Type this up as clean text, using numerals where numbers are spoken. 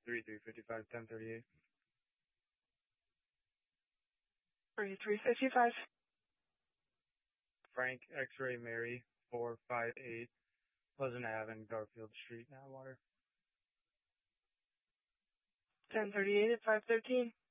3355, 1038. 3355. Frank X-Ray Mary 458, Pleasant Ave and Garfield Street, Atwater. 1038 at 513.